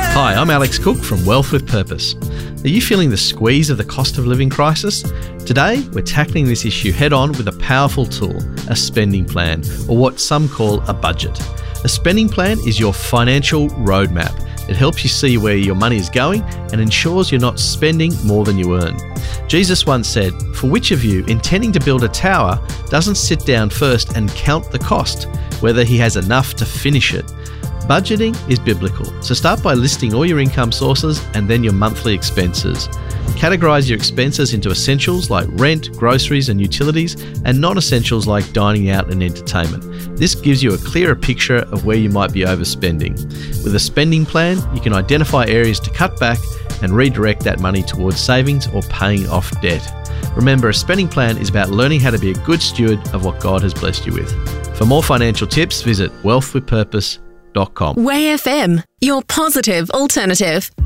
Hi, I'm Alex Cook from Wealth with Purpose. Are you feeling the squeeze of the cost of living crisis? Today, we're tackling this issue head on with a powerful tool, a spending plan, or what some call a budget. A spending plan is your financial roadmap. It helps you see where your money is going and ensures you're not spending more than you earn. Jesus once said, "For which of you, intending to build a tower, doesn't sit down first and count the cost, whether he has enough to finish it?" Budgeting is biblical, so start by listing all your income sources and then your monthly expenses. Categorize your expenses into essentials like rent, groceries and utilities, and non-essentials like dining out and entertainment. This gives you a clearer picture of where you might be overspending. With a spending plan, you can identify areas to cut back and redirect that money towards savings or paying off debt. Remember, a spending plan is about learning how to be a good steward of what God has blessed you with. For more financial tips, visit wealthwithpurpose.com. Way FM, your positive alternative.